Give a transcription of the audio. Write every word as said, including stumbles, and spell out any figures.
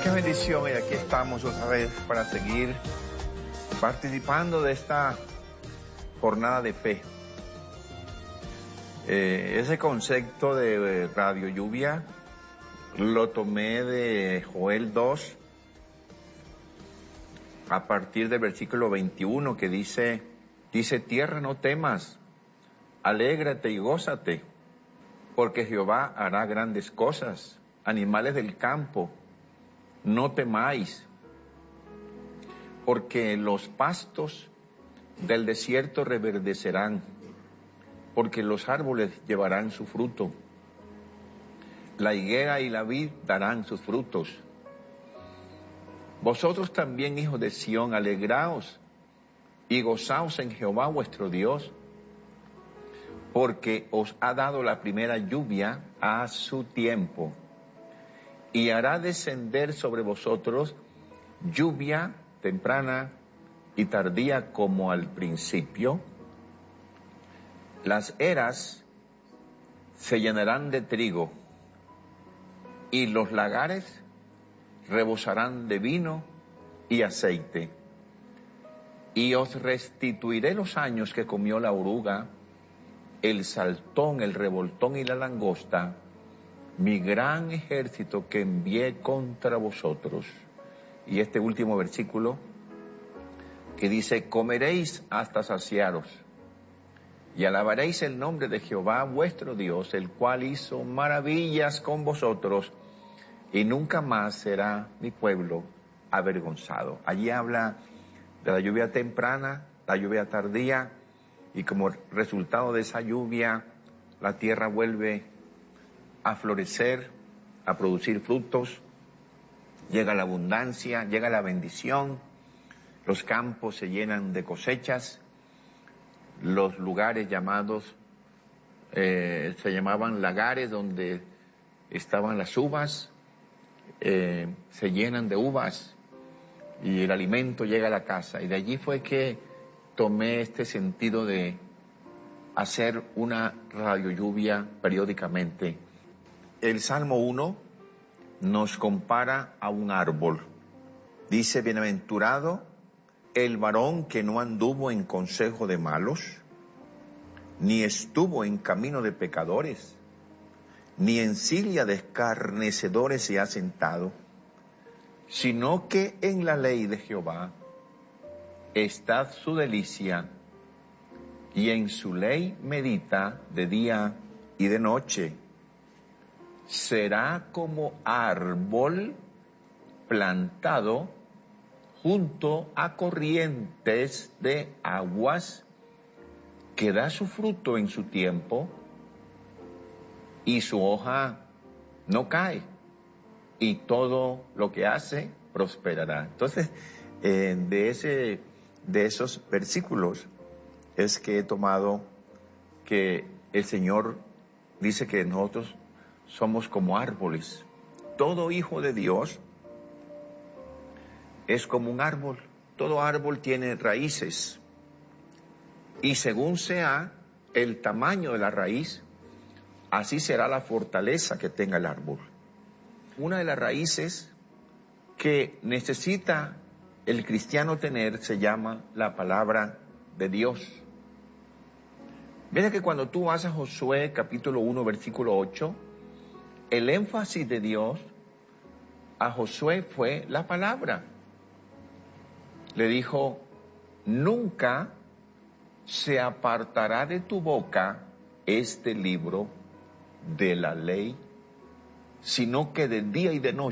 Qué bendición, y aquí estamos otra vez para seguir participando de esta jornada de fe. Eh, ese concepto de radio lluvia lo tomé de Joel dos, a partir del versículo veintiuno, que dice, dice, tierra, no temas, alégrate y gózate, porque Jehová hará grandes cosas. Animales del campo, no temáis, porque los pastos del desierto reverdecerán, porque los árboles llevarán su fruto. La higuera y la vid darán sus frutos. Vosotros también, hijos de Sión, alegraos y gozaos en Jehová vuestro Dios, porque os ha dado la primera lluvia a su tiempo, y hará descender sobre vosotros lluvia temprana y tardía como al principio. Las eras se llenarán de trigo, y los lagares rebosarán de vino y aceite. Y os restituiré los años que comió la oruga, el saltón, el revoltón y la langosta, mi gran ejército que envié contra vosotros. Y este último versículo que dice, comeréis hasta saciaros y alabaréis el nombre de Jehová vuestro Dios, el cual hizo maravillas con vosotros, y nunca más será mi pueblo avergonzado. Allí habla de la lluvia temprana, la lluvia tardía, y como resultado de esa lluvia la tierra vuelve a florecer, a producir frutos, llega la abundancia, llega la bendición, los campos se llenan de cosechas, los lugares llamados, eh, se llamaban lagares donde estaban las uvas, eh, se llenan de uvas y el alimento llega a la casa. Y de allí fue que tomé este sentido de hacer una radio lluvia periódicamente. El Salmo uno nos compara a un árbol. Dice, bienaventurado el varón que no anduvo en consejo de malos, ni estuvo en camino de pecadores, ni en silla de escarnecedores se ha sentado, sino que en la ley de Jehová está su delicia, y en su ley medita de día y de noche. Será como árbol plantado junto a corrientes de aguas, que da su fruto en su tiempo, y su hoja no cae, y todo lo que hace prosperará. Entonces, eh, de ese, de esos versículos es que he tomado que el Señor dice que nosotros somos como árboles. Todo hijo de Dios es como un árbol. Todo árbol tiene raíces. Y según sea el tamaño de la raíz, así será la fortaleza que tenga el árbol. Una de las raíces que necesita el cristiano tener se llama la palabra de Dios. Mira que cuando tú vas a Josué capítulo uno versículo ocho, el énfasis de Dios a Josué fue la palabra. Le dijo, nunca se apartará de tu boca este libro de la ley, sino que de día y de noche